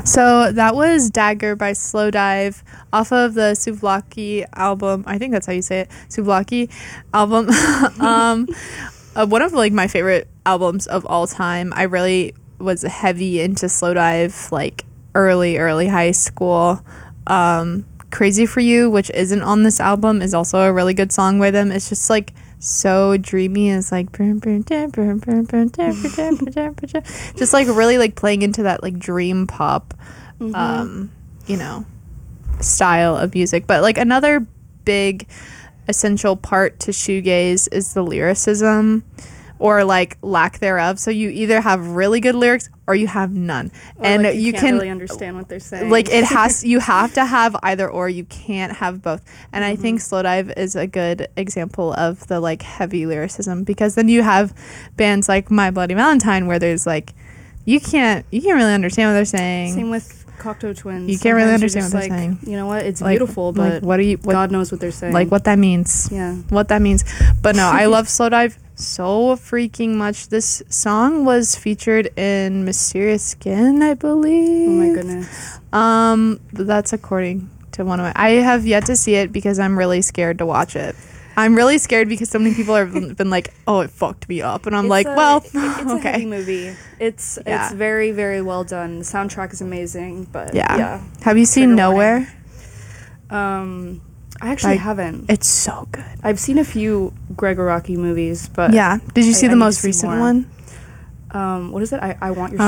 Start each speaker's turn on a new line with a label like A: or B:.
A: So that was Dagger by Slowdive off of the Souvlaki album. I think that's how you say it. Souvlaki album. One of like my favorite albums of all time. I really was heavy into Slowdive like early high school. Crazy for You, which isn't on this album, is also a really good song by them. It's just like so dreamy. It's like just like really like playing into that like dream pop style of music. But like another big essential part to shoegaze is the lyricism, or like lack thereof. So you either have really good lyrics or you have none,
B: or
A: and
B: like
A: you
B: can't
A: can
B: really understand what they're saying.
A: Like you have to have either or. You can't have both. And I think Slowdive is a good example of the like heavy lyricism, because then you have bands like My Bloody Valentine where there's like you can't really understand what they're saying.
B: Same with Cocteau Twins.
A: You can't really understand what they're saying.
B: You know what? It's
A: like,
B: beautiful, but
A: like
B: God knows what they're saying.
A: Like what that means.
B: Yeah.
A: What that means. But no, I love Slowdive so freaking much. This song was featured in Mysterious Skin, I believe.
B: Oh my goodness.
A: But that's according to one of my... I have yet to see it because I'm really scared to watch it. I'm really scared because so many people have been like, oh, it fucked me up. And I'm
B: It's
A: it's
B: a heavy movie. It's very, very well done. The soundtrack is amazing, but yeah.
A: Have you seen
B: Trigger
A: Nowhere?
B: I actually haven't.
A: It's so good.
B: I've seen a few Gregg Araki movies, but
A: yeah. Did you see the most
B: see
A: recent
B: more.
A: one?
B: What is it? I Want Your